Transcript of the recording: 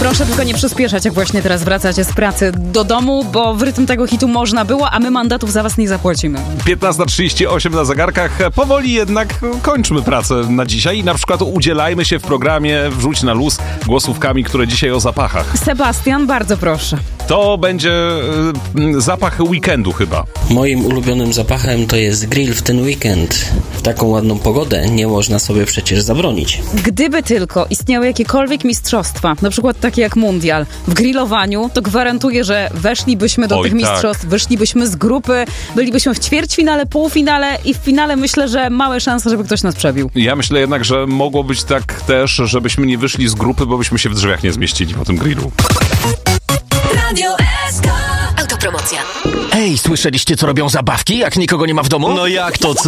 Proszę tylko nie przyspieszać, jak właśnie teraz wracacie z pracy do domu, bo w rytm tego hitu można było, a my mandatów za was nie zapłacimy. 15:38 na zegarkach. Powoli jednak kończmy pracę na dzisiaj i na przykład udzielajmy się w programie Wrzuć na luz głosówkami, które dzisiaj o zapachach. Sebastian, bardzo proszę. To będzie zapach weekendu chyba. Moim ulubionym zapachem to jest grill w ten weekend. W taką ładną pogodę nie można sobie przecież zabronić. Gdyby tylko istniały jakiekolwiek mistrzostwa, na przykład takie jak mundial, w grillowaniu, to gwarantuję, że weszlibyśmy do tych mistrzostw, wyszlibyśmy z grupy, bylibyśmy w ćwierćfinale, półfinale i w finale myślę, że małe szanse, żeby ktoś nas przebił. Ja myślę jednak, że mogło być tak też, żebyśmy nie wyszli z grupy, bo byśmy się w drzwiach nie zmieścili po tym grillu. Radio SK. Autopromocja. Ej, słyszeliście, co robią zabawki, jak nikogo nie ma w domu? No jak to co?